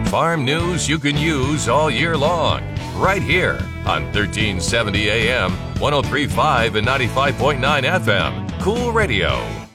farm news you can use all year long, right here on 1370 AM, 103.5 and 95.9 FM. Cool Radio.